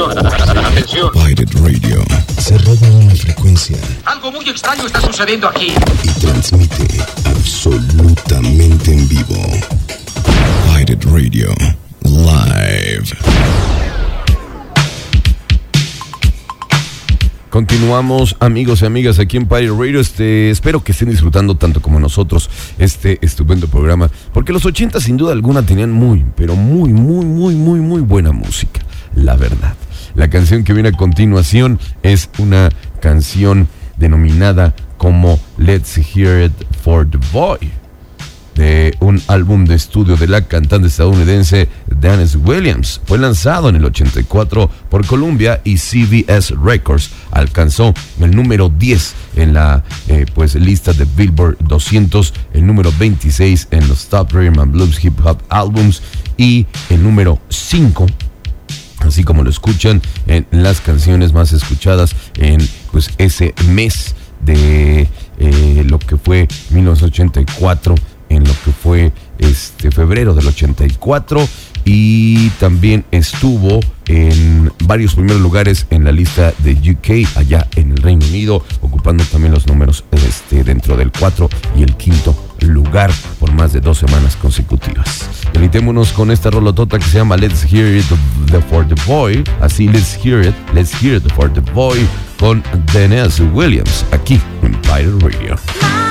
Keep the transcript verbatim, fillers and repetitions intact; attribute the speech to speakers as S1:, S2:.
S1: Atención, atención.
S2: Pirate Radio se roba una frecuencia.
S1: Algo muy extraño está sucediendo aquí.
S2: Y transmite absolutamente en vivo. Pirate Radio Live.
S3: Continuamos, amigos y amigas, aquí en Pirate Radio. Este, espero que estén disfrutando tanto como nosotros este estupendo programa, porque los ochenta sin duda alguna tenían muy, pero muy, muy, muy, muy, muy buena música, la verdad. La canción que viene a continuación es una canción denominada como Let's Hear It for the Boy, de un álbum de estudio de la cantante estadounidense Deniece Williams. Fue lanzado en el ochenta y cuatro por Columbia y C B S Records. Alcanzó el número diez en la eh, pues, lista de Billboard doscientos, el número veintiséis en los Top Rhythm and Blues Hip Hop Albums y el número cinco, así como lo escuchan, en las canciones más escuchadas en pues, ese mes de eh, lo que fue mil novecientos ochenta y cuatro, en lo que fue este febrero del ochenta y cuatro, y también estuvo en varios primeros lugares en la lista de U K allá en el Reino Unido, ocupando también los números este, dentro del cuatro y el quinto lugar por más de dos semanas consecutivas. Delitémonos con esta rolotota que se llama Let's Hear It the, for the Boy, así Let's Hear It, Let's Hear It for the Boy con Deniece Williams aquí en Pirate Radio.